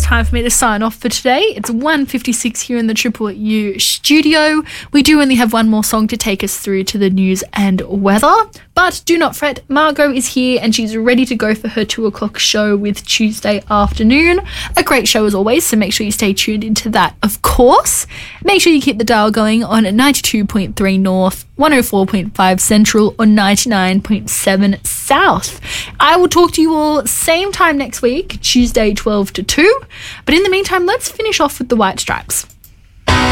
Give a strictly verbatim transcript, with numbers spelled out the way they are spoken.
time for me to sign off for today. It's one fifty-six here in the Triple U studio. We do only have one more song to take us through to the news and weather. But do not fret, Margot is here and she's ready to go for her two o'clock show with Tuesday Afternoon. A great show as always, so make sure you stay tuned into that, of course. Make sure you keep the dial going on ninety-two point three North, one oh four point five Central, or ninety-nine point seven South. I will talk to you all same time next week, Tuesday twelve to two. But in the meantime, let's finish off with the White Stripes.